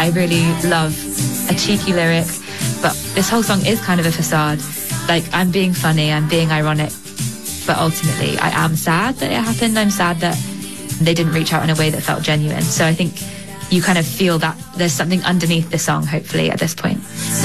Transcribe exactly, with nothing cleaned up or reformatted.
I really love a cheeky lyric, but this whole song is kind of a facade. Like, I'm being funny, I'm being ironic, but ultimately I am sad that it happened. I'm sad that they didn't reach out in a way that felt genuine. So I think you kind of feel that there's something underneath the song, hopefully, at this point.